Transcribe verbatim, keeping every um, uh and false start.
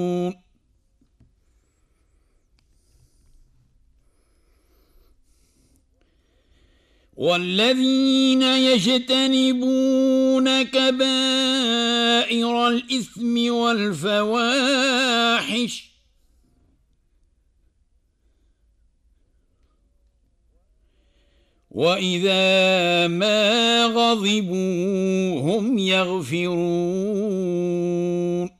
والذين يجتنبون كبائر الإثم والفواحش وإذا ما غضبوا هم يغفرون